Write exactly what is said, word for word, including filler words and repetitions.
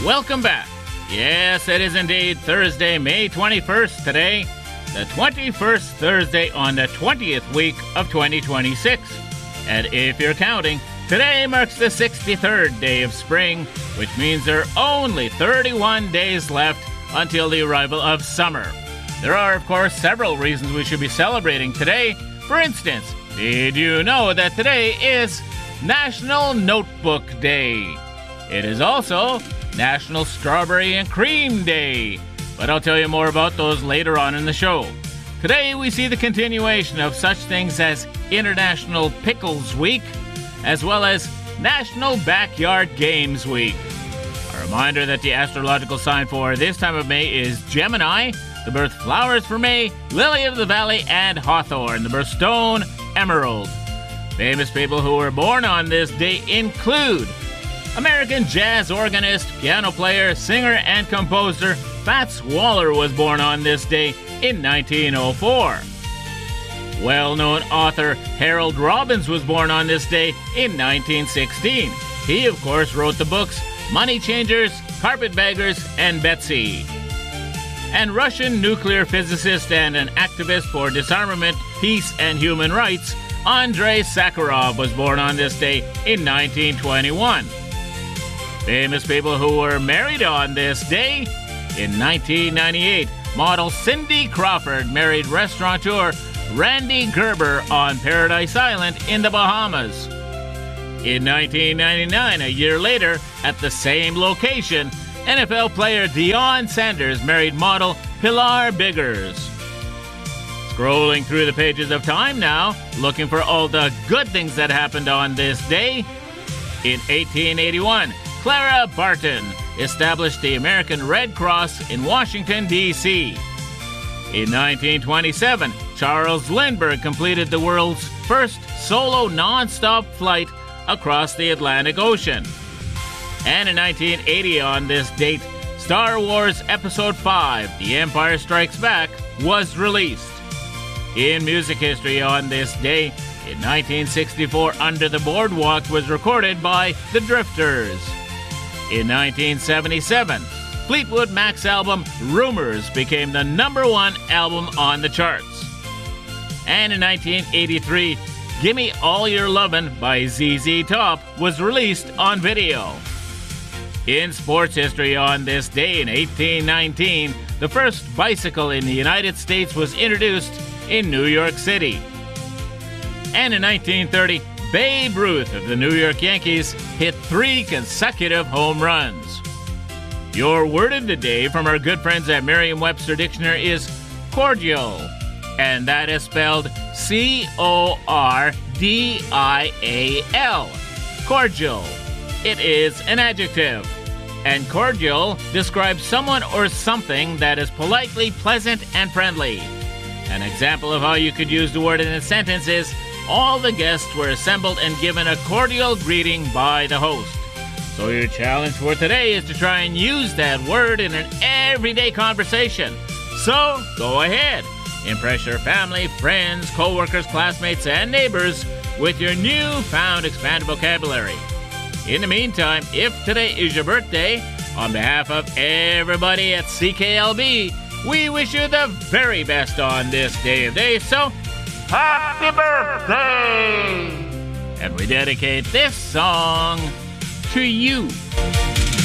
Welcome back. Yes, it is indeed Thursday, May twenty-first today, the twenty-first Thursday on the twentieth week of twenty twenty-six. And if you're counting, today marks the sixty-third day of spring, which means there are only thirty-one days left until the arrival of summer. There are, of course, several reasons we should be celebrating today. For instance, did you know that today is National Notebook Day? It is also National Strawberry and Cream Day, but I'll tell you more about those later on in the show. Today we see the continuation of such things as International Pickles Week, as well as National Backyard Games Week. A reminder that the astrological sign for this time of May is Gemini, the birth flowers for May, lily of the valley, and hawthorn, the birthstone, emerald. Famous people who were born on this day include American jazz organist, piano player, singer, and composer Fats Waller was born on this day in nineteen oh four. Well-known author Harold Robbins was born on this day in nineteen sixteen. He, of course, wrote the books Money Changers, Carpetbaggers, and Betsy. And Russian nuclear physicist and an activist for disarmament, peace, and human rights, Andrei Sakharov was born on this day in nineteen twenty-one. Famous people who were married on this day. In nineteen ninety-eight, model Cindy Crawford married restaurateur Randy Gerber on Paradise Island in the Bahamas. In nineteen ninety-nine, a year later, at the same location, N F L player Deion Sanders married model Pilar Biggers. Scrolling through the pages of time now, looking for all the good things that happened on this day. In eighteen eighty-one, Clara Barton established the American Red Cross in Washington, D C In nineteen twenty-seven, Charles Lindbergh completed the world's first solo non-stop flight across the Atlantic Ocean. And in nineteen eighty on this date, Star Wars Episode five, The Empire Strikes Back, was released. In music history on this day, in nineteen sixty-four, Under the Boardwalk was recorded by The Drifters. In nineteen seventy-seven, Fleetwood Mac's album Rumors became the number one album on the charts. And in nineteen eighty-three, Gimme All Your Lovin' by Z Z Top was released on video. In sports history on this day in eighteen nineteen, the first bicycle in the United States was introduced in New York City. And in nineteen thirty, Babe Ruth of the New York Yankees hit three consecutive home runs. Your word of the day from our good friends at Merriam-Webster Dictionary is cordial, and that is spelled C O R D I A L. Cordial. It is an adjective, and cordial describes someone or something that is politely pleasant and friendly. An example of how you could use the word in a sentence is, all the guests were assembled and given a cordial greeting by the host. So your challenge for today is to try and use that word in an everyday conversation. So go ahead. Impress your family, friends, co-workers, classmates, and neighbors with your newfound expanded vocabulary. In the meantime, if today is your birthday, on behalf of everybody at C K L B, we wish you the very best on this day of days, so happy birthday! And we dedicate this song to you.